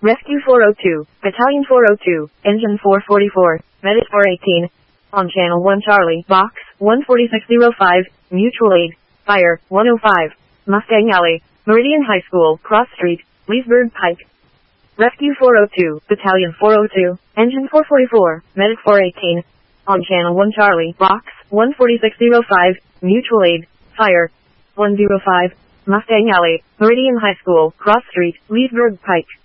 Rescue 402, Battalion 402, Engine 444, Medic 418. On Channel 1 Charlie, Box 14605, Mutual Aid, Fire 105, Mustang Alley, Meridian High School, Cross Street, Leesburg Pike. Rescue 402, Battalion 402, Engine 444, Medic 418. On Channel 1 Charlie, Box 14605, Mutual Aid, Fire 105, Mustang Alley, Meridian High School, Cross Street, Leesburg Pike.